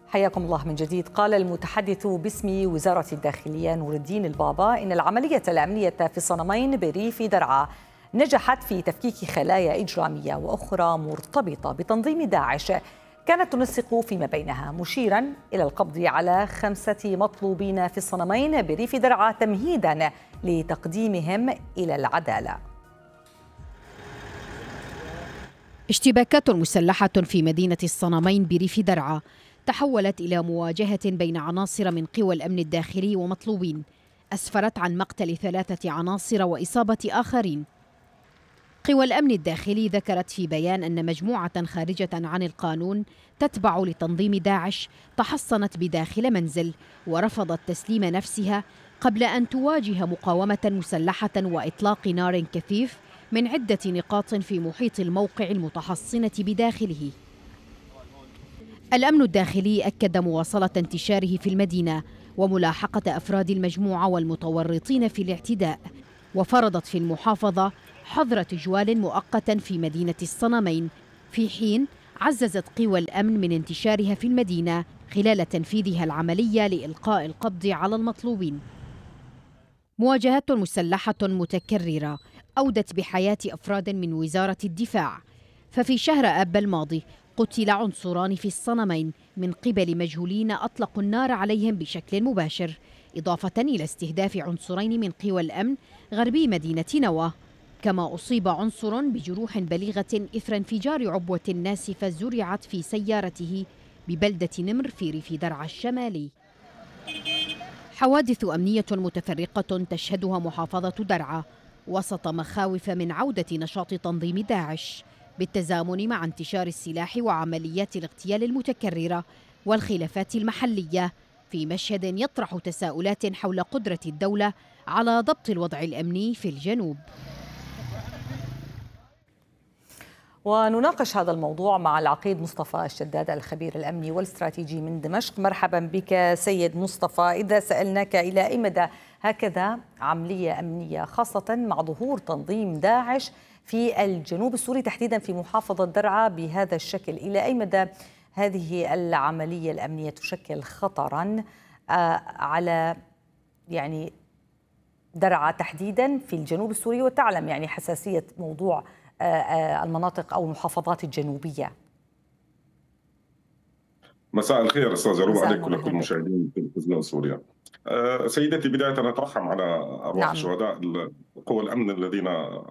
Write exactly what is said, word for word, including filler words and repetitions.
حياكم الله من جديد. قال المتحدث باسم وزارة الداخلية نور الدين البابا إن العملية الأمنية في الصنمين بريف درعا نجحت في تفكيك خلايا إجرامية وأخرى مرتبطة بتنظيم داعش كانت تنسق فيما بينها، مشيرا إلى القبض على خمسة مطلوبين في الصنمين بريف درعا تمهيدا لتقديمهم إلى العدالة. اشتباكات مسلحة في مدينة الصنمين بريف درعا تحولت إلى مواجهة بين عناصر من قوى الأمن الداخلي ومطلوبين، أسفرت عن مقتل ثلاثة عناصر وإصابة آخرين. قوى الأمن الداخلي ذكرت في بيان أن مجموعة خارجة عن القانون تتبع لتنظيم داعش تحصنت بداخل منزل ورفضت تسليم نفسها قبل أن تواجه مقاومة مسلحة وإطلاق نار كثيف من عدة نقاط في محيط الموقع المتحصنة بداخله. الأمن الداخلي أكد مواصلة انتشاره في المدينة وملاحقة أفراد المجموعة والمتورطين في الاعتداء، وفرضت في المحافظة حظر تجوال مؤقتا في مدينة الصنمين، في حين عززت قوى الأمن من انتشارها في المدينة خلال تنفيذها العملية لإلقاء القبض على المطلوبين. مواجهات مسلحة متكررة أودت بحياة أفراد من وزارة الدفاع، ففي شهر آب الماضي قتل عنصران في الصنمين من قبل مجهولين أطلقوا النار عليهم بشكل مباشر، إضافة إلى استهداف عنصرين من قوى الأمن غربي مدينة نوى. كما أصيب عنصر بجروح بليغة إثر انفجار عبوة ناسفة زرعت في سيارته ببلدة نمر في ريف درعا الشمالي. حوادث أمنية متفرقة تشهدها محافظة درعا وسط مخاوف من عودة نشاط تنظيم داعش، بالتزامن مع انتشار السلاح وعمليات الاغتيال المتكررة والخلافات المحلية، في مشهد يطرح تساؤلات حول قدرة الدولة على ضبط الوضع الأمني في الجنوب. ونناقش هذا الموضوع مع العقيد مصطفى الشداد الخبير الأمني والاستراتيجي من دمشق. مرحبا بك سيد مصطفى. إذا سألناك إلى أي مدى هكذا عملية أمنية خاصة مع ظهور تنظيم داعش في الجنوب السوري تحديدا في محافظة درعا بهذا الشكل، إلى أي مدى هذه العملية الأمنية تشكل خطرا على يعني درعا تحديدا في الجنوب السوري، وتعلم يعني حساسية موضوع المناطق أو المحافظات الجنوبية؟ مساء الخير أستاذ روب عليك ولكل المشاهدين في التلفزيون سوريا. سيدتي، بداية نترحم على أرواح نعم. شهداء قوى الأمن الذين